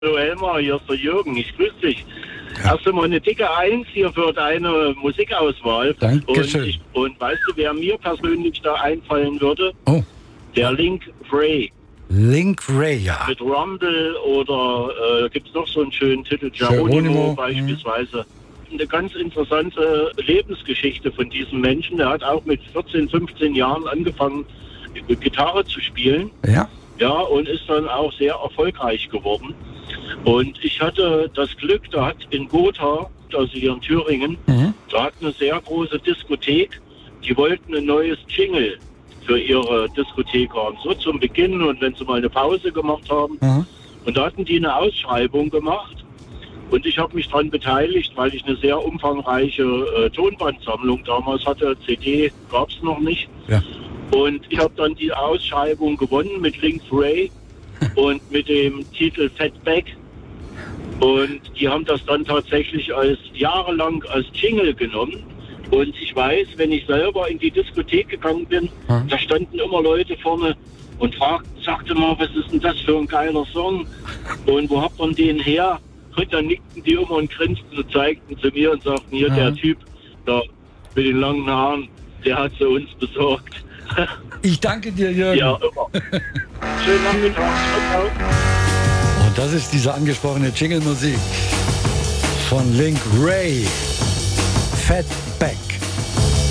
Hallo Elmar, hier ist der Jürgen, ich grüße dich. Erst einmal eine dicke Eins hier für deine Musikauswahl. Dankeschön. Und weißt du, wer mir persönlich da einfallen würde? Oh. Der Link Wray. Link Wray, ja. Mit Rumble oder gibt es noch so einen schönen Titel, Geronimo beispielsweise. Eine ganz interessante Lebensgeschichte von diesem Menschen. Der hat auch mit 14, 15 Jahren angefangen, Gitarre zu spielen. Ja. Ja, und ist dann auch sehr erfolgreich geworden. Und ich hatte das Glück, da hat in Gotha, also hier in Thüringen, da hat eine sehr große Diskothek, die wollten ein neues Jingle für ihre Diskothek haben, so zum Beginn und wenn sie mal eine Pause gemacht haben. Und da hatten die eine Ausschreibung gemacht und ich habe mich daran beteiligt, weil ich eine sehr umfangreiche Tonbandsammlung damals hatte. CD gab es noch nicht. Ja. Und ich habe dann die Ausschreibung gewonnen mit Link Wray und mit dem Titel Fatback. Und die haben das dann tatsächlich jahrelang als Jingle genommen. Und ich weiß, wenn ich selber in die Diskothek gegangen bin, da standen immer Leute vorne und sagte mal, was ist denn das für ein geiler Song? Und wo habt ihr den her? Und dann nickten die immer und grinsten und zeigten zu mir und sagten, hier der Typ da mit den langen Haaren, der hat sie uns besorgt. Ich danke dir, Jürgen. Ja, immer. Schönen Nachmittag. Ciao. Und das ist diese angesprochene Jingle-Musik von Link Wray. Fatback.